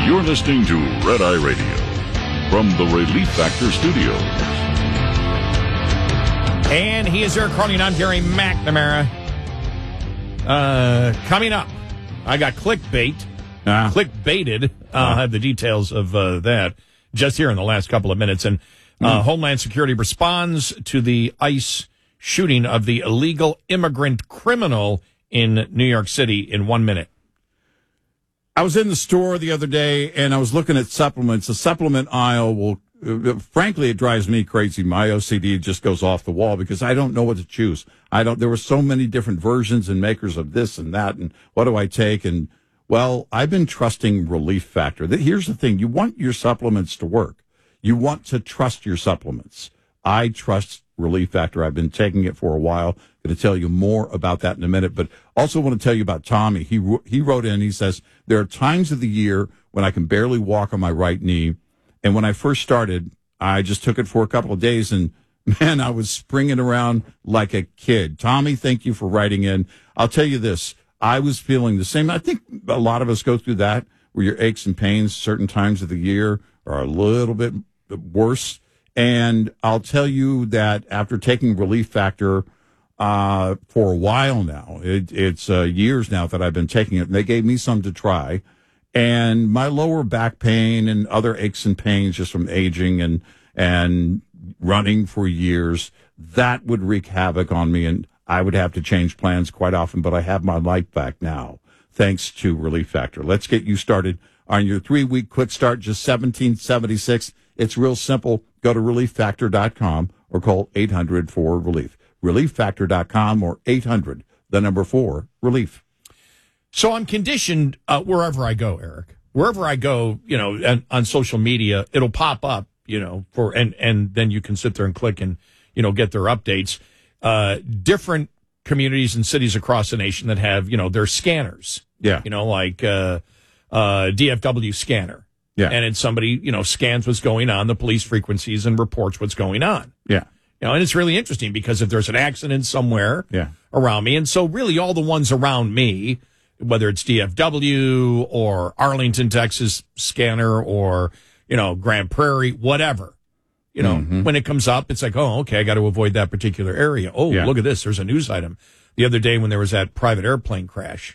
You're listening to Red Eye Radio from the Relief Factor Studios. And he is Eric Carney, and I'm Gary McNamara. Coming up, I got clickbaited. I'll have the details of that just here in the last couple of minutes. And Homeland Security responds to the ICE shooting of the illegal immigrant criminal in New York City in 1 minute. I was in the store the other day, and I was looking at supplements. The supplement aisle will, frankly, it drives me crazy. My OCD just goes off the wall because I don't know what to choose. There were so many different versions and makers of this and that, and what do I take? And, well, I've been trusting Relief Factor. Here's the thing. You want your supplements to work. You want to trust your supplements. I trust Relief Factor. I've been taking it for a while. Going to tell you more about that in a minute, but also want to tell you about Tommy. He wrote in, he says, there are times of the year when I can barely walk on my right knee. And when I first started, I just took it for a couple of days, and man, I was springing around like a kid. Tommy, thank you for writing in. I'll tell you this. I was feeling the same. I think a lot of us go through that, where your aches and pains certain times of the year are a little bit worse. And I'll tell you that after taking Relief Factor for a while now, it's years now that I've been taking it, and they gave me some to try. And my lower back pain and other aches and pains just from aging and running for years, that would wreak havoc on me, and I would have to change plans quite often, but I have my life back now, thanks to Relief Factor. Let's get you started on your 3-week quick start, just $17.76. It's real simple. Go to ReliefFactor.com or call 800-4RELIEF. ReliefFactor.com or 800-4-RELIEF. So I'm conditioned wherever I go, Eric. Wherever I go, and on social media, it'll pop up, and then you can sit there and click and, get their updates. Different communities and cities across the nation that have, their scanners. Yeah. Like DFW scanner. Yeah. And it's somebody, scans what's going on, the police frequencies, and reports what's going on. Yeah. And it's really interesting because if there's an accident somewhere around me, and so really all the ones around me, whether it's DFW or Arlington, Texas scanner or, Grand Prairie, whatever, when it comes up, it's like, oh, okay, I got to avoid that particular area. Oh, look at this. There's a news item. The other day when there was that private airplane crash,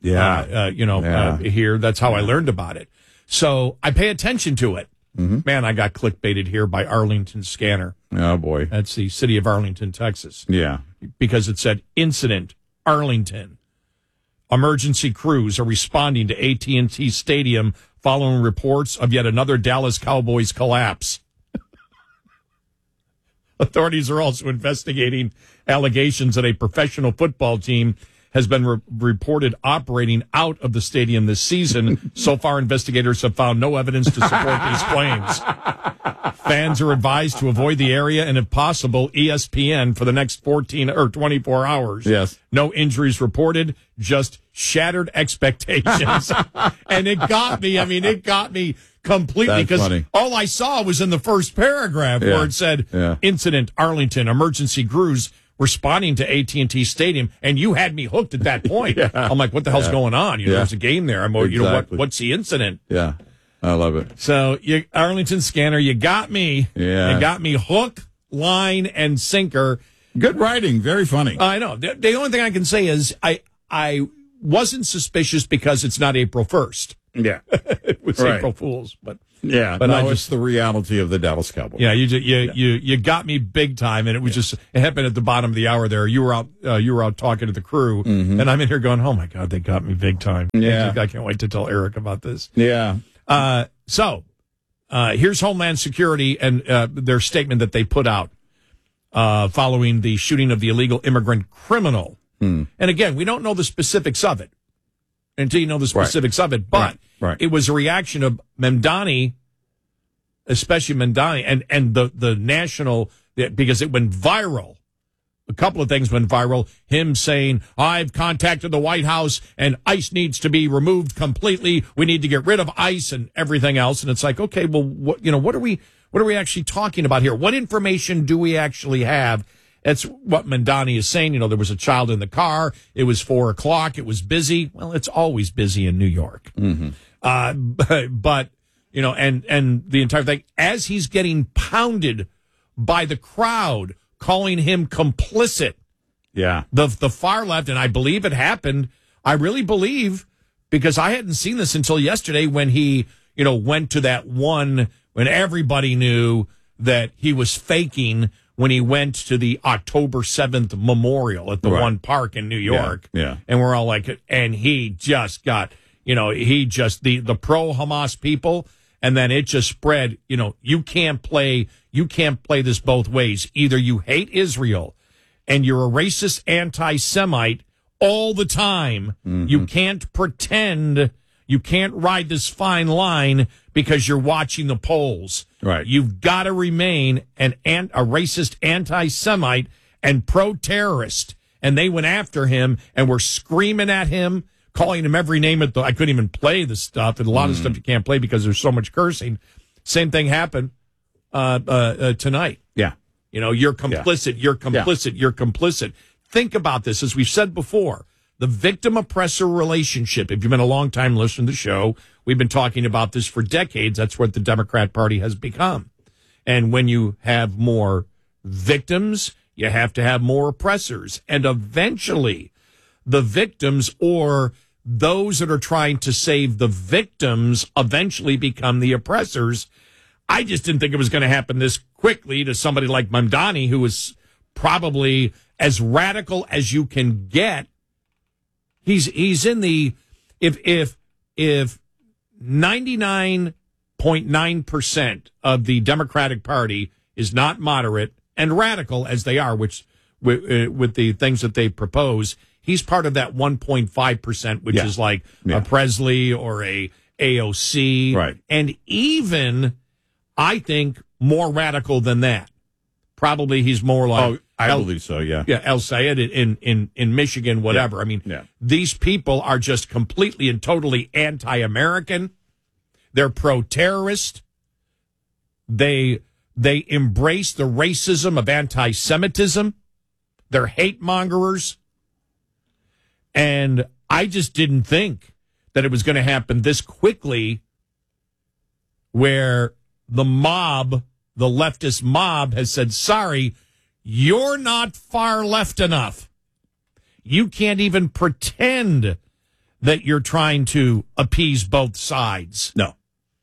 here, that's how I learned about it. So I pay attention to it. Mm-hmm. Man, I got clickbaited here by Arlington Scanner. Oh, boy. That's the city of Arlington, Texas. Yeah. Because it said, incident, Arlington. Emergency crews are responding to AT&T Stadium following reports of yet another Dallas Cowboys collapse. Authorities are also investigating allegations that a professional football team has been reported operating out of the stadium this season. So far, investigators have found no evidence to support these claims. Fans are advised to avoid the area and, if possible, ESPN for the next 14 or 24 hours. Yes. No injuries reported, just shattered expectations. And it got me. I mean, it got me completely because all I saw was in the first paragraph where it said, incident, Arlington, emergency crews responding to AT&T Stadium, and you had me hooked at that point. I'm like, what the hell's going on? There's a game there. I'm, what's the incident? Yeah, I love it. So, Arlington Scanner, you got me. Yeah. You got me hook, line, and sinker. Good writing. Very funny. I know. The only thing I can say is I wasn't suspicious because it's not April 1st. Yeah. It was April Fool's, but it's the reality of the Dallas Cowboys. Yeah, you got me big time, and it was just it happened at the bottom of the hour there. You were out talking to the crew, and I'm in here going, oh my God, they got me big time. Yeah, I can't wait to tell Eric about this. Yeah. So here's Homeland Security and their statement that they put out following the shooting of the illegal immigrant criminal. And again, we don't know the specifics of it until you know the specifics of it, but it was a reaction of Mamdani, especially Mamdani, and the national, because it went viral. A couple of things went viral. Him saying, I've contacted the White House and ICE needs to be removed completely. We need to get rid of ICE and everything else. And it's like, okay, well, what are we actually talking about here? What information do we actually have? That's what Mamdani is saying. There was a child in the car. It was 4:00. It was busy. Well, it's always busy in New York. But you know, and the entire thing, as he's getting pounded by the crowd, calling him complicit. Yeah. The far left, and I believe it happened. I really believe, because I hadn't seen this until yesterday when he, you know, went to that one when everybody knew that he was faking when he went to the October 7th memorial at the one park in New York. Yeah. And we're all like, and he just got, you know, the pro-Hamas people, and then it just spread, you know, you can't play this both ways. Either you hate Israel and you're a racist anti-Semite all the time. Mm-hmm. You can't pretend, you can't ride this fine line because you're watching the polls. Right. You've got to remain a racist anti-Semite and pro-terrorist. And they went after him and were screaming at him, calling him every name. I couldn't even play the stuff. And a lot of stuff you can't play because there's so much cursing. Same thing happened tonight. Yeah. You know, you're complicit, you're complicit, you're complicit. Think about this. As we've said before, the victim-oppressor relationship, if you've been a long time listener to the show, we've been talking about this for decades. That's what the Democrat Party has become. And when you have more victims, you have to have more oppressors. And eventually, the victims, or those that are trying to save the victims, eventually become the oppressors. I just didn't think it was going to happen this quickly to somebody like Mamdani, who is probably as radical as you can get. He's in the, if 99.9% of the Democratic Party is not moderate and radical as they are, which with the things that they propose, he's part of that 1.5%, which is like a Presley or a AOC. Right. And even, I think, more radical than that. Probably he's more like... I believe so, yeah. Yeah, El Sayed in Michigan, whatever. Yeah. I mean, these people are just completely and totally anti-American. They're pro-terrorist. They embrace the racism of anti-Semitism. They're hate-mongers. And I just didn't think that it was going to happen this quickly, where the mob, the leftist mob, has said, sorry, you're not far left enough. You can't even pretend that you're trying to appease both sides. No.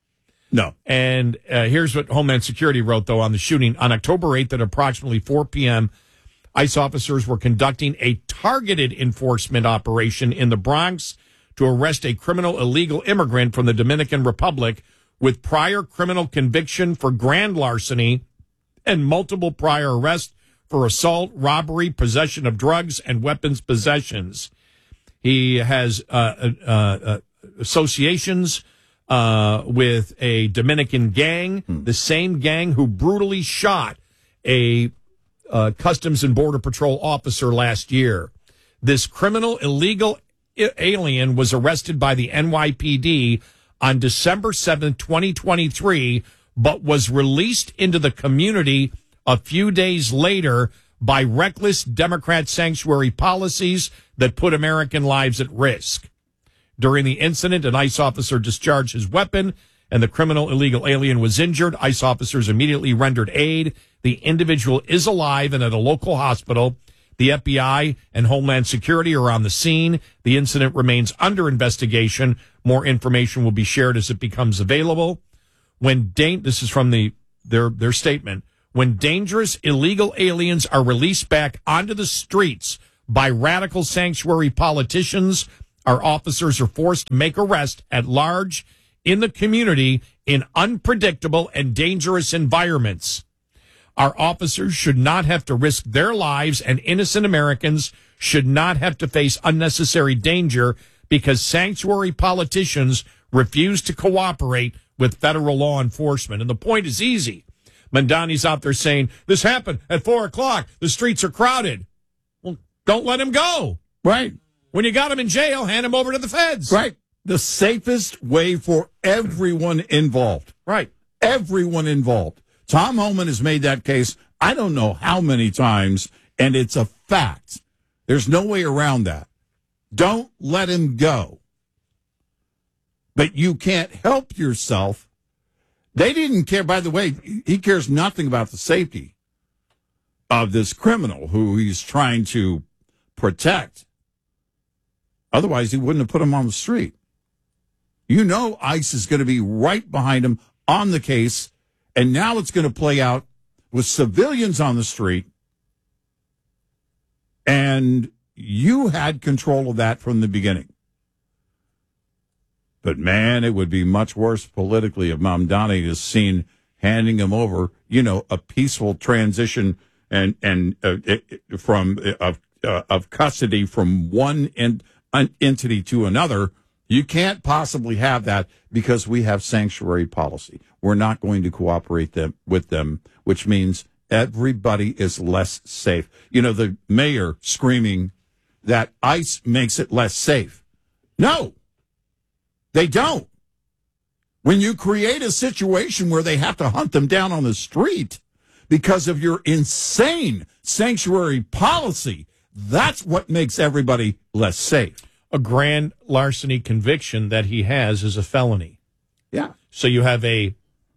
And here's what Homeland Security wrote, though, on the shooting. On October 8th at approximately 4 p.m., ICE officers were conducting a targeted enforcement operation in the Bronx to arrest a criminal illegal immigrant from the Dominican Republic with prior criminal conviction for grand larceny and multiple prior arrests for assault, robbery, possession of drugs, and weapons possessions. He has associations with a Dominican gang, the same gang who brutally shot a Customs and Border Patrol officer last year. This criminal illegal alien was arrested by the NYPD on December 7th, 2023, but was released into the community a few days later by reckless Democrat sanctuary policies that put American lives at risk. During the incident, an ICE officer discharged his weapon, and the criminal illegal alien was injured. ICE officers immediately rendered aid. The individual is alive and at a local hospital. The FBI and Homeland Security are on the scene. The incident remains under investigation. More information will be shared as it becomes available. This is from their statement. When dangerous illegal aliens are released back onto the streets by radical sanctuary politicians, our officers are forced to make arrests at large in the community in unpredictable and dangerous environments. Our officers should not have to risk their lives, and innocent Americans should not have to face unnecessary danger because sanctuary politicians refuse to cooperate with federal law enforcement. And the point is easy. Mamdani's out there saying, this happened at 4 o'clock. The streets are crowded. Well, don't let him go. Right. When you got him in jail, hand him over to the feds. Right. The safest way for everyone involved. Right. Everyone involved. Tom Homan has made that case I don't know how many times, and it's a fact. There's no way around that. Don't let him go. but you can't help yourself. They didn't care. By the way, he cares nothing about the safety of this criminal who he's trying to protect. Otherwise, he wouldn't have put him on the street. You know ICE is going to be right behind him on the case, and now it's going to play out with civilians on the street, and you had control of that from the beginning. But, man, it would be much worse politically if Mamdani is seen handing him over, a peaceful transition of custody from one entity to another. You can't possibly have that because we have sanctuary policy. We're not going to cooperate with them, which means everybody is less safe. The mayor screaming that ICE makes it less safe. No, they don't. When you create a situation where they have to hunt them down on the street because of your insane sanctuary policy, that's what makes everybody less safe. A grand larceny conviction that he has is a felony. Yeah. So you have a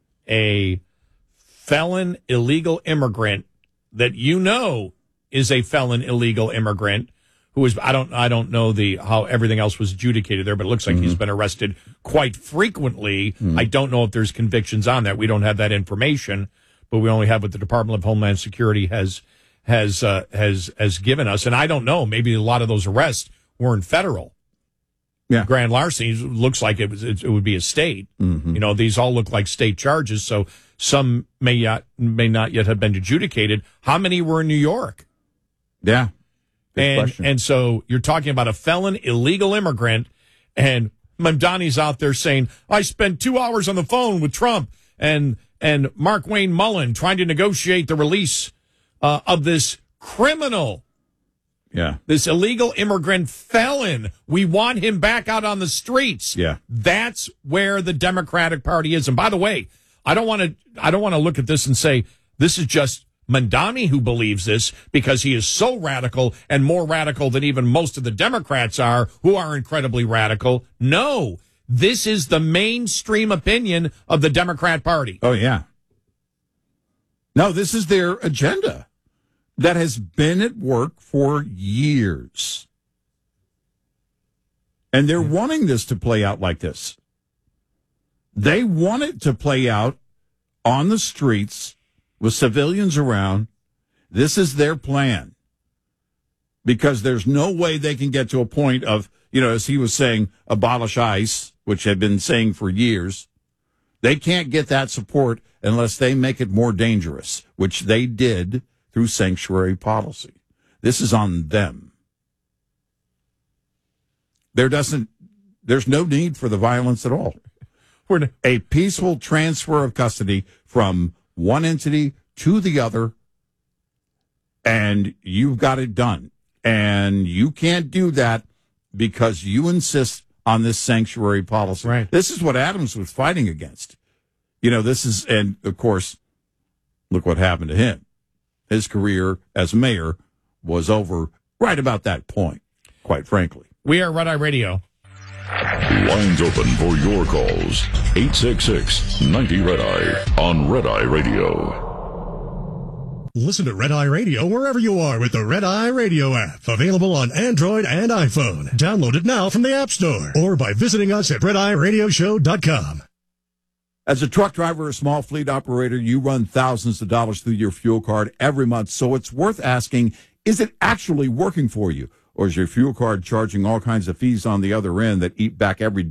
felon illegal immigrant that is a felon illegal immigrant who is, I don't know how everything else was adjudicated there, but it looks like he's been arrested quite frequently. I don't know if there's convictions on that. We don't have that information, but we only have what the Department of Homeland Security has given us. And I don't know, maybe a lot of those arrests weren't federal. Yeah. Grand larceny looks like it would be a state. Mm-hmm. These all look like state charges, so some may not yet have been adjudicated. How many were in New York? Yeah. And so you're talking about a felon illegal immigrant, and Mamdani's out there saying, I spent 2 hours on the phone with Trump and Mark Wayne Mullen trying to negotiate the release of this criminal. Yeah. This illegal immigrant felon. We want him back out on the streets. Yeah. That's where the Democratic Party is. And by the way, I don't want to look at this and say this is just Mamdani who believes this because he is so radical and more radical than even most of the Democrats are, who are incredibly radical. No, this is the mainstream opinion of the Democrat Party. Oh, yeah. No, this is their agenda that has been at work for years. And they're wanting this to play out like this. They want it to play out on the streets with civilians around. This is their plan. Because there's no way they can get to a point of, as he was saying, abolish ICE, which had been saying for years. They can't get that support unless they make it more dangerous, which they did through sanctuary policy. This is on them. There's no need for the violence at all. A peaceful transfer of custody from one entity to the other, and you've got it done. And you can't do that because you insist on this sanctuary policy. Right. This is what Adams was fighting against. And of course, look what happened to him. His career as mayor was over right about that point, quite frankly. We are Red Eye Radio. Lines open for your calls. 866-90-RED-EYE on Red Eye Radio. Listen to Red Eye Radio wherever you are with the Red Eye Radio app. Available on Android and iPhone. Download it now from the App Store or by visiting us at RedEyeRadioshow.com. As a truck driver or small fleet operator, you run thousands of dollars through your fuel card every month, so it's worth asking, is it actually working for you? Or is your fuel card charging all kinds of fees on the other end that eat back every